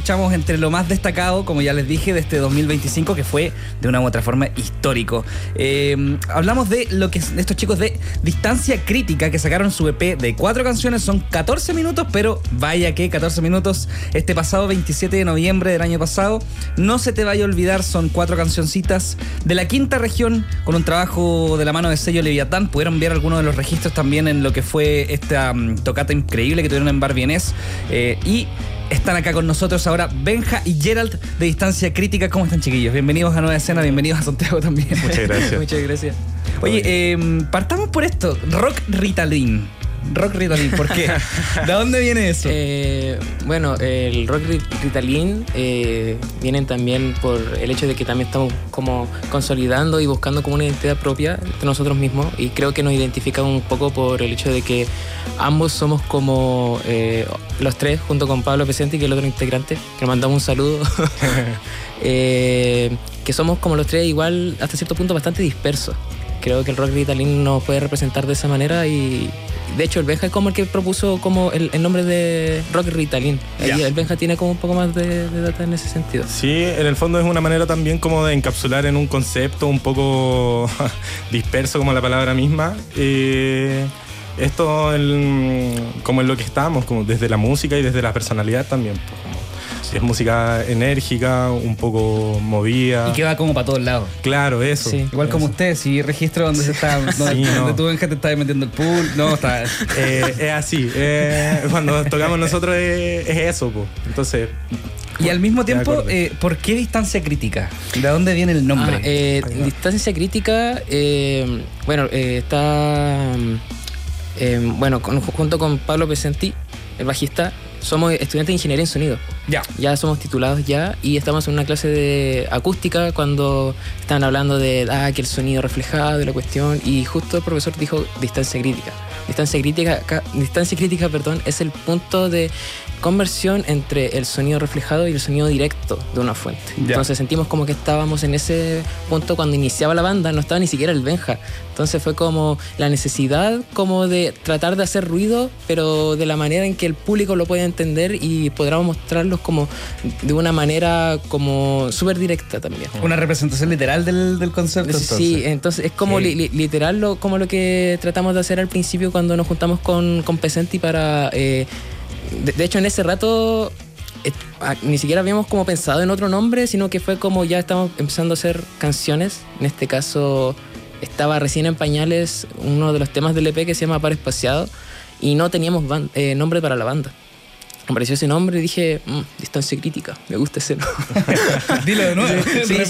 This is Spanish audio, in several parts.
escuchamos entre lo más destacado, como ya les dije, de este 2025, que fue de una u otra forma histórico. Hablamos de lo que estos chicos de Distancia Crítica, que sacaron su EP de 4 canciones, son 14 minutos, pero vaya que 14 minutos este pasado 27 de noviembre del año pasado. No se te vaya a olvidar, son 4 cancioncitas de la quinta región, con un trabajo de la mano de sello Leviatán. Pudieron ver algunos de los registros también en lo que fue esta tocata increíble que tuvieron en Bar Vienés. Y están acá con nosotros ahora Benja y Gerald de Distancia Crítica. ¿Cómo están, chiquillos? Bienvenidos a Nueva Escena, bienvenidos a Santiago también. Muchas gracias. Muchas gracias. Oye, partamos por esto. Rock Ritalin. Rock Ritalin, ¿por qué? ¿De dónde viene eso? Bueno, el Rock Ritalin vienen también por el hecho de que también estamos como consolidando y buscando como una identidad propia de nosotros mismos, y creo que nos identificamos un poco por el hecho de que ambos somos como los tres, junto con Pablo Pesenti, que es el otro integrante, que le mandamos un saludo, que somos como los tres igual hasta cierto punto bastante dispersos. Creo que el Rock Ritalin nos puede representar de esa manera, y de hecho el Benja es como el que propuso como el nombre de Rock Ritalin. Ahí el Benja tiene como un poco más de data en ese sentido. Sí, en el fondo es una manera también como de encapsular en un concepto un poco disperso, como la palabra misma, esto como en lo que estamos, como desde la música y desde la personalidad también, pues, como es música enérgica, un poco movida. Y que va como para todos lados. Claro, eso. Sí. Igual como usted, si registro donde se está, donde tú, Benja, te estás metiendo el pool. No, está. Es así. Cuando tocamos nosotros es eso, pues. Entonces. Y al mismo tiempo, ¿por qué Distancia Crítica? ¿De dónde viene el nombre? Distancia Crítica, está. Junto con Pablo Pesenti, el bajista, somos estudiantes de ingeniería en sonido. Ya somos titulados ya, y estamos en una clase de acústica cuando estaban hablando de que el sonido reflejado, de la cuestión, y justo el profesor dijo Distancia Crítica. Distancia crítica, es el punto de conversión entre el sonido reflejado y el sonido directo de una fuente. Entonces sentimos como que estábamos en ese punto cuando iniciaba la banda, no estaba ni siquiera el Benja. Entonces fue como la necesidad como de tratar de hacer ruido, pero de la manera en que el público lo pueda entender y podamos mostrarlos como de una manera como súper directa también. Una representación literal del concepto. Sí, entonces es como literal como lo que tratamos de hacer al principio cuando nos juntamos con Pesenti para... De hecho, en ese rato ni siquiera habíamos como pensado en otro nombre, sino que fue como ya estamos empezando a hacer canciones. En este caso estaba recién en pañales uno de los temas del EP que se llama Par Espaciado, y no teníamos nombre para la banda. Me apareció ese nombre y dije, Distancia Crítica, me gusta ese nombre. Dilo de nuevo.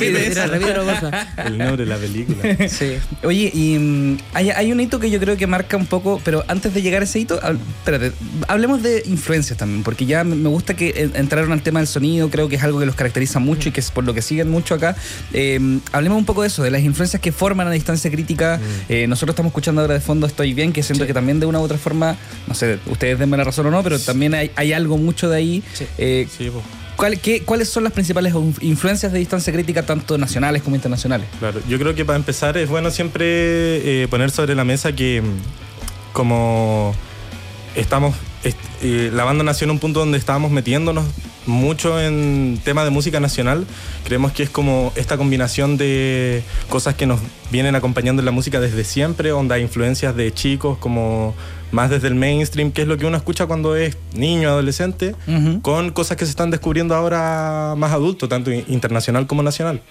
El nombre de la película. Sí. Oye, y hay un hito que yo creo que marca un poco, pero antes de llegar a ese hito, espérate, hablemos de influencias también, porque ya me gusta que entraron al tema del sonido, creo que es algo que los caracteriza mucho y que es por lo que siguen mucho acá. Hablemos un poco de eso, de las influencias que forman a Distancia Crítica. Nosotros estamos escuchando ahora de fondo Estoy Bien, que siento que también de una u otra forma, no sé, ustedes denme la razón o no, pero también hay algo mucho de ahí. ¿Cuáles son las principales influencias de Distancia Crítica, tanto nacionales como internacionales? Claro, yo creo que para empezar es bueno siempre poner sobre la mesa que como estamos, la banda nació en un punto donde estábamos metiéndonos mucho en temas de música nacional. Creemos que es como esta combinación de cosas que nos vienen acompañando en la música desde siempre, onda influencias de chicos, como más desde el mainstream, que es lo que uno escucha cuando es niño, adolescente, con cosas que se están descubriendo ahora más adulto, tanto internacional como nacional.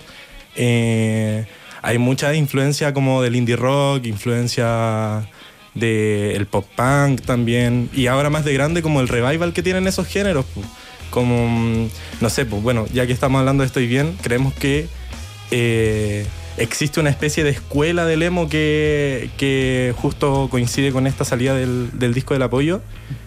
Hay mucha influencia como del indie rock, influencia del pop punk también, y ahora más de grande como el revival que tienen esos géneros, como, no sé, pues bueno, ya que estamos hablando de Estoy Bien, creemos que existe una especie de escuela del emo que justo coincide con esta salida del disco del Apoyo,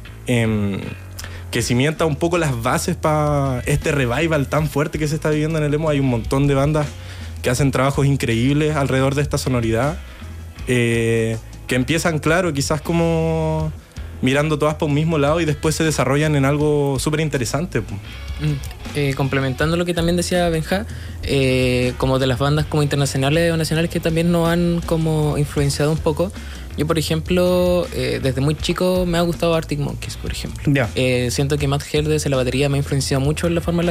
que cimienta un poco las bases para este revival tan fuerte que se está viviendo en el emo. Hay un montón de bandas que hacen trabajos increíbles alrededor de esta sonoridad, que empiezan, claro, quizás como mirando todas por un mismo lado y después se desarrollan en algo súper interesante. Complementando lo que también decía Benja, como de las bandas como internacionales o nacionales que también nos han como influenciado un poco. Yo, por ejemplo, desde muy chico me ha gustado Arctic Monkeys, por ejemplo. Siento que Matt Helders en la batería me ha influenciado mucho en la forma en la